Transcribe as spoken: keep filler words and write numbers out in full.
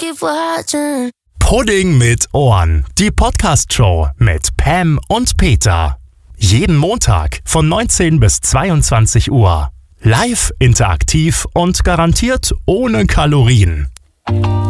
keep watching. Pudding mit Ohren, die Podcast-Show mit Pam und Peter. Jeden Montag von neunzehn bis zweiundzwanzig Uhr. Live, interaktiv und garantiert ohne Kalorien.